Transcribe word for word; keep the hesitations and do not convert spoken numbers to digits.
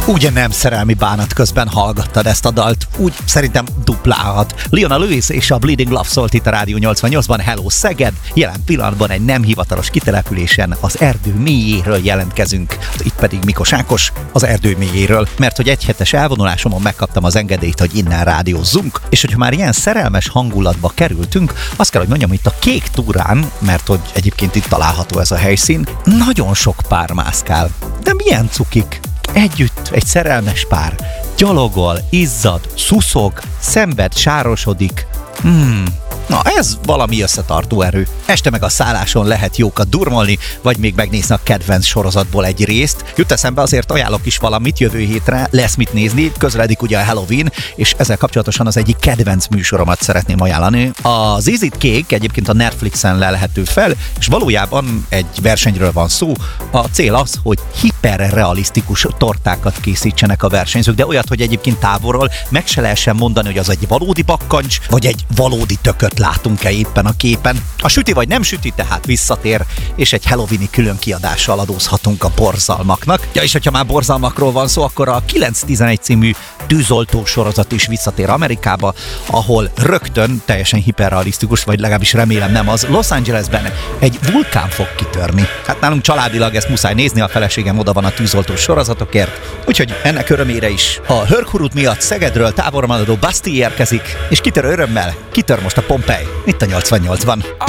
Ugye nem szerelmi bánat közben hallgattad ezt a dalt, úgy szerintem duplálhat. Leona Lewis és a Bleeding Love szólt itt a Rádió nyolcvannyolcban. Hello Szeged! Jelen pillanatban egy nem hivatalos kitelepülésen az erdő mélyéről jelentkezünk. Itt pedig Mikos Ákos az erdő mélyéről, mert hogy egy hetes elvonulásomon megkaptam az engedélyt, hogy innen rádiózzunk, és hogyha már ilyen szerelmes hangulatba kerültünk, azt kell, hogy mondjam, itt a Kék túrán, mert hogy egyébként itt található ez a helyszín, nagyon sok pár mászkál. De milyen cukik? Együtt egy szerelmes pár gyalogol, izzad, szuszog, szenved, sárosodik. Hmm, na ez valami összetartó erő. Este meg a szálláson lehet jókat durmolni, vagy még megnézni a kedvenc sorozatból egy részt. Jut eszembe, azért ajánlok is valamit jövő hétre, lesz mit nézni, közeledik ugye a Halloween, és ezzel kapcsolatosan az egyik kedvenc műsoromat szeretném ajánlani. Az Is It Cake egyébként a Netflixen lelhető fel, és valójában egy versenyről van szó. A cél az, hogy hiperrealisztikus tortákat készítsenek a versenyzők, de olyat, hogy egyébként távolról meg se lehessen mondani, hogy az egy valódi bakkancs, vagy egy valódi tököt látunk-e éppen a képen. A süti vagy nem süti, tehát visszatér, és egy halloweeni külön kiadással adózhatunk a borzalmaknak. Ja, és hogyha már borzalmakról van szó, akkor a kilenc tizenegy című tűzoltó sorozat is visszatér Amerikába, ahol rögtön teljesen hiperrealisztikus, vagy legalábbis remélem nem az, Los Angelesben egy vulkán fog kitörni. Hát nálunk családilag ezt muszáj nézni, a feleségem oda van a tűzoltó sorozatokért, úgyhogy ennek örömére is a Hörghurut miatt Szegedről távolra maradó Basti érkezik, és kitör örömmel, kitör most a Pompei, itt a nyolcvannyolcban.